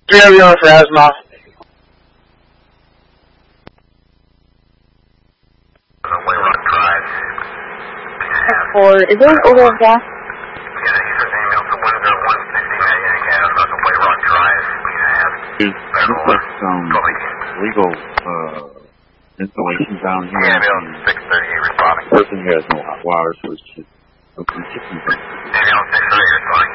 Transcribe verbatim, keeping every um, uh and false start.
three oh one for Asma. Wayrock Drive. For, is there an order of gas? Yeah, he says ambulance to one zero one sixty, yeah, gas on the Wayrock Drive. There's looks like some legal uh, installation down here. Yeah, ambulance six thirty-eight responding. The person here has no hot water, so it's just a chicken thing. Ambulance six thirty-eight responding.